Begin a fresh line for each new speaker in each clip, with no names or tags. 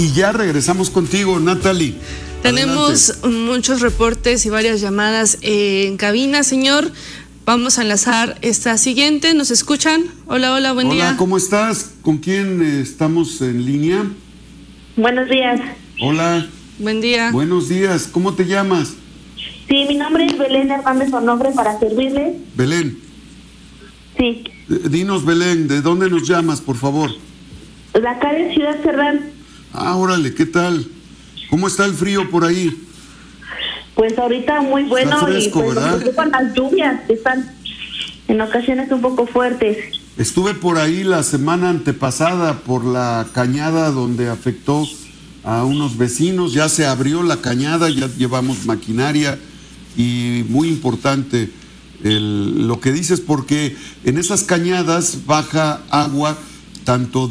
Y ya regresamos contigo, Natalie.
Tenemos muchos reportes y varias llamadas en cabina, señor. Vamos a enlazar esta siguiente. ¿Nos escuchan? Hola, hola, buen día.
Hola, ¿cómo estás? ¿Con quién estamos en línea?
Buenos días.
Hola.
Buen día.
Buenos días. ¿Cómo te llamas?
Sí, mi nombre es Belén Hernández Onofre, para servirle.
Belén.
Sí.
Dinos, Belén, ¿de dónde nos llamas, por favor?
De acá de Ciudad Cerdán.
Ah, órale, ¿qué tal? ¿Cómo está el frío por ahí?
Pues ahorita muy bueno.
Está fresco,
y pues
¿verdad?
nos preocupan las lluvias, que están en ocasiones un poco fuertes.
Estuve por ahí la semana antepasada por la cañada donde afectó a unos vecinos. Ya se abrió la cañada, ya llevamos maquinaria y muy importante lo que dices, porque en esas cañadas baja agua tanto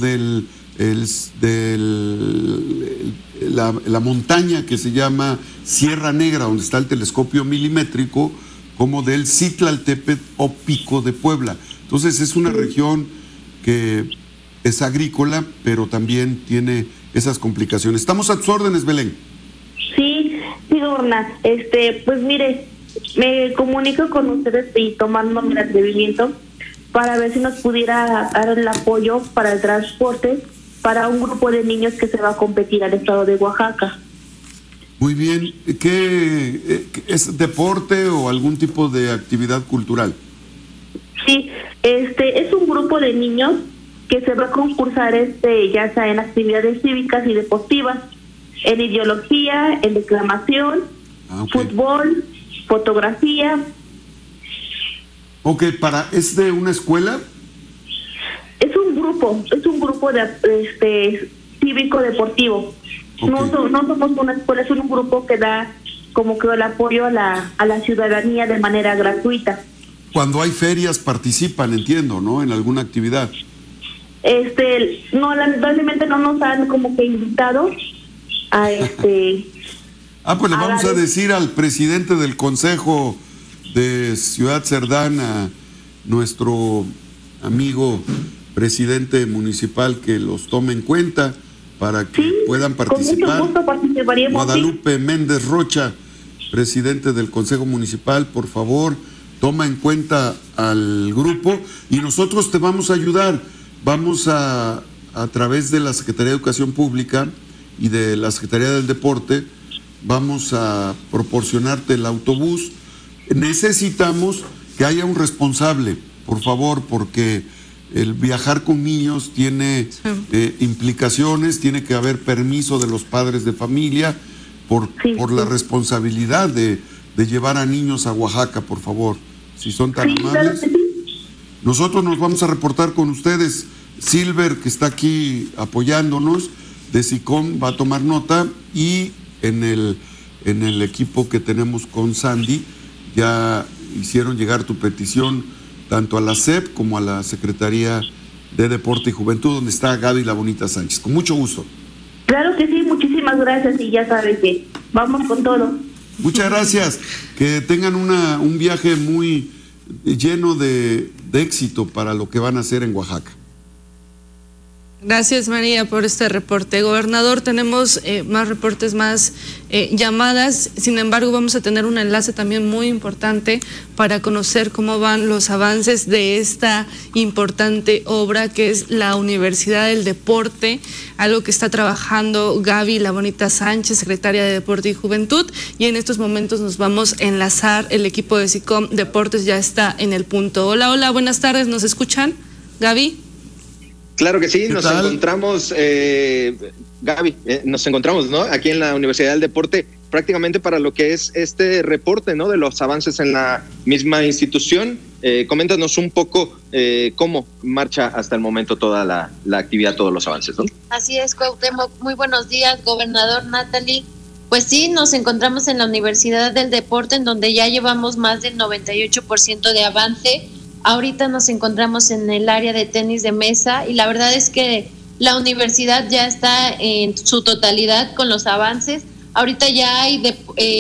la montaña que se llama Sierra Negra, donde está el telescopio milimétrico, como del Citlaltépetl o Pico de Puebla. Entonces es una región que es agrícola, pero también tiene esas complicaciones. Estamos a tus órdenes, Belén.
Sí, Dorna. Pues mire, me comunico con ustedes y tomándome el atrevimiento para ver si nos pudiera dar el apoyo para el transporte para un grupo de niños que se va a competir al estado de Oaxaca.
Muy bien. ¿Qué es deporte o algún tipo de actividad cultural?
Sí, es un grupo de niños que se va a concursar ya sea en actividades cívicas y deportivas, en ideología, en declamación, fútbol, fotografía.
Ok, ¿es de una escuela?
Es un grupo de cívico deportivo. Okay. No somos una escuela, es un grupo que da como que el apoyo a la ciudadanía de manera gratuita.
Cuando hay ferias participan, entiendo, ¿no? En alguna actividad.
No, lamentablemente no nos han como que invitado a
pues le vamos a decir al presidente del Consejo de Ciudad Cerdán, a nuestro amigo presidente municipal, que los tome en cuenta para que puedan participar.
Con mucho gusto participaríamos.
Guadalupe Méndez Rocha, presidente del Consejo Municipal, por favor, toma en cuenta al grupo y nosotros te vamos a ayudar. Vamos a través de la Secretaría de Educación Pública y de la Secretaría del Deporte, vamos a proporcionarte el autobús. Necesitamos que haya un responsable, por favor, porque el viajar con niños tiene implicaciones, tiene que haber permiso de los padres de familia por la responsabilidad de llevar a niños a Oaxaca, por favor, si son tan amables. Nosotros nos vamos a reportar con ustedes. Silver, que está aquí apoyándonos, de SICOM, va a tomar nota, y en el equipo que tenemos con Sandy, ya hicieron llegar tu petición tanto a la SEP como a la Secretaría de Deporte y Juventud, donde está Gaby La Bonita Sánchez. Con mucho gusto.
Claro que sí, muchísimas gracias, y ya sabes que vamos con todo.
Muchas gracias. Que tengan un viaje muy lleno de éxito para lo que van a hacer en Oaxaca.
Gracias, María, por este reporte. Gobernador, tenemos más reportes, más llamadas. Sin embargo, vamos a tener un enlace también muy importante para conocer cómo van los avances de esta importante obra que es la Universidad del Deporte, algo que está trabajando Gaby La Bonita Sánchez, secretaria de Deporte y Juventud, y en estos momentos nos vamos a enlazar. El equipo de SICOM Deportes ya está en el punto. Hola, hola, buenas tardes, ¿nos escuchan? Gaby.
Claro que sí, nos encontramos, Gaby, nos encontramos, ¿no? Aquí en la Universidad del Deporte, prácticamente para lo que es este reporte, ¿no? De los avances en la misma institución. Coméntanos un poco cómo marcha hasta el momento toda la actividad, todos los avances, ¿no?
Así es, Cuauhtémoc. Muy buenos días, gobernador Natalie. Pues sí, nos encontramos en la Universidad del Deporte, en donde ya llevamos más del 98% de avance. Ahorita nos encontramos en el área de tenis de mesa y la verdad es que la universidad ya está en su totalidad con los avances. Ahorita ya hay